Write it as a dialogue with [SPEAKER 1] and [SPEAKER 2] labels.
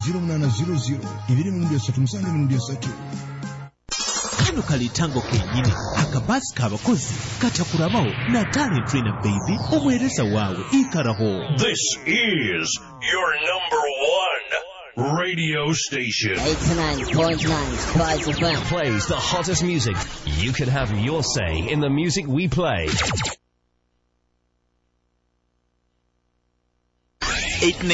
[SPEAKER 1] 0800 233
[SPEAKER 2] kano kali tango kenyini akabasi k'abakozi katakulabawo na talent trainer baby omwereza waawe ikaraho.
[SPEAKER 3] This is your number one radio station.
[SPEAKER 4] 89.9 Spice FM
[SPEAKER 5] plays the hottest music. You can have your say in the music we play.